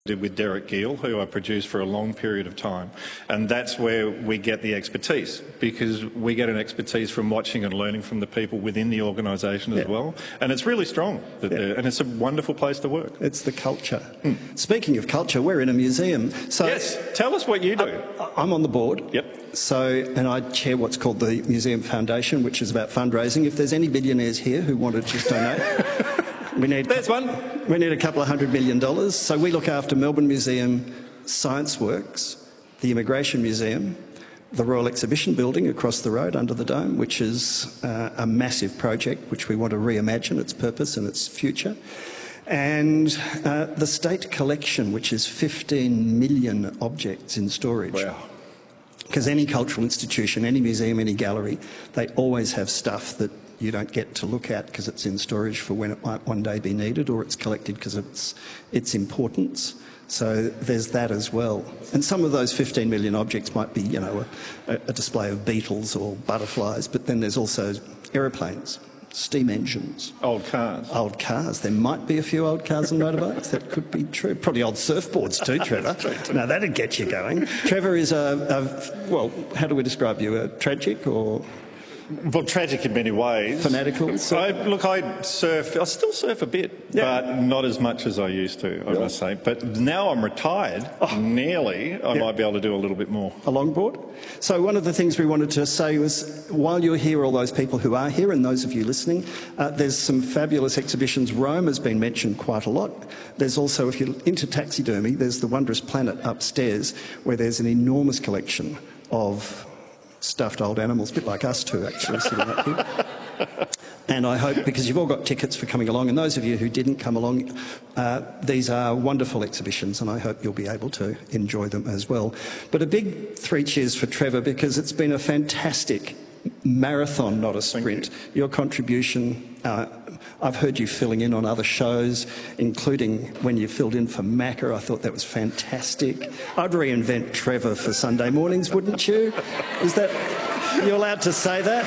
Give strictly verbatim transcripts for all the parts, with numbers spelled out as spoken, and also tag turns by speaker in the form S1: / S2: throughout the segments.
S1: did with Derek Gill, who I produced for a long period of time, and that's where we get the expertise, because we get an expertise from watching and learning from the people within the organisation as yeah. well, and it's really strong, that yeah. and it's a wonderful place to work.
S2: It's the culture. Hmm. Speaking of culture, we're in a museum. So
S1: yes, tell us what you do.
S2: I'm on the board.
S1: Yep.
S2: So, and I chair what's called the Museum Foundation, which is about fundraising. If there's any billionaires here who want to just donate, we need.
S1: There's one.
S2: We need a couple of hundred million dollars. So we look after Melbourne Museum, Science Works, the Immigration Museum, the Royal Exhibition Building across the road under the dome, which is uh, a massive project which we want to reimagine its purpose and its future, and uh, the State Collection, which is fifteen million objects in storage.
S1: Wow.
S2: Because any cultural institution, any museum, any gallery, they always have stuff that you don't get to look at because it's in storage for when it might one day be needed, or it's collected because of its, its importance. So there's that as well. And some of those fifteen million objects might be, you know, a, a display of beetles or butterflies, but then there's also aeroplanes, steam engines.
S1: Old cars.
S2: Old cars. There might be a few old cars and motorbikes. That could be true. Probably old surfboards too, Trevor. Now, that'd get you going. Trevor is a, a, well, how do we describe you? A tragic or...
S1: Well, tragic in many ways.
S2: Fanatical? So
S1: I, look, I surf, I still surf a bit, yeah. but not as much as I used to, I really? must say. But now I'm retired, oh. nearly, I yeah. might be able to do a little bit more.
S2: A longboard? So one of the things we wanted to say was, while you're here, all those people who are here and those of you listening, uh, there's some fabulous exhibitions. Rome has been mentioned quite a lot. There's also, if you're into taxidermy, there's the Wondrous Planet upstairs, where there's an enormous collection of stuffed old animals, a bit like us two actually sitting up here. And I hope, because you've all got tickets for coming along, and those of you who didn't come along, uh, these are wonderful exhibitions, and I hope you'll be able to enjoy them as well. But a big three cheers for Trevor, because it's been a fantastic marathon, not a sprint. You. Your contribution, uh, I've heard you filling in on other shows, including when you filled in for Macca. I thought that was fantastic. I'd reinvent Trevor for Sunday mornings, wouldn't you? Is that, you're allowed to say that?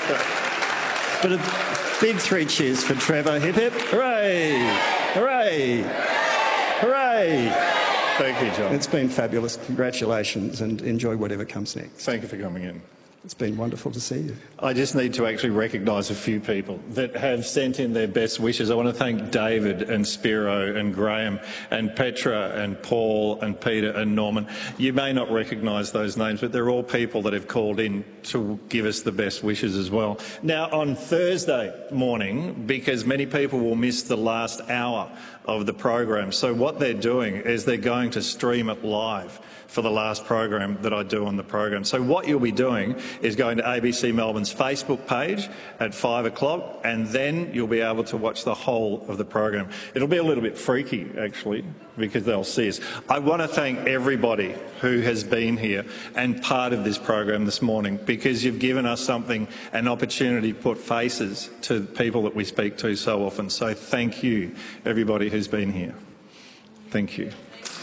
S2: But a big three cheers for Trevor. Hip hip, hooray, hooray, hooray.
S1: Thank you, John.
S2: It's been fabulous. Congratulations, and enjoy whatever comes next.
S1: Thank you for coming in.
S2: It's been wonderful to see you.
S1: I just need to actually recognise a few people that have sent in their best wishes. I want to thank David and Spiro and Graham and Petra and Paul and Peter and Norman. You may not recognise those names, but they're all people that have called in to give us the best wishes as well. Now, on Thursday morning, because many people will miss the last hour of the program, so what they're doing is they're going to stream it live for the last program that I do on the program. So what you'll be doing is going to A B C Melbourne's Facebook page at five o'clock, and then you'll be able to watch the whole of the program. It'll be a little bit freaky, actually, because they'll see us. I want to thank everybody who has been here and part of this program this morning, because you've given us something, an opportunity to put faces to people that we speak to so often. So thank you, everybody who's been here. Thank you.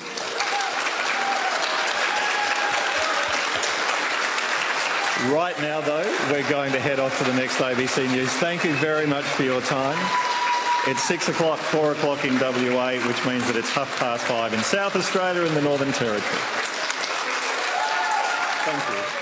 S1: Right now, though, we're going to head off to the next A B C News. Thank you very much for your time. It's six o'clock, four o'clock in W A, which means that it's half past five in South Australia and the Northern Territory. Thank you.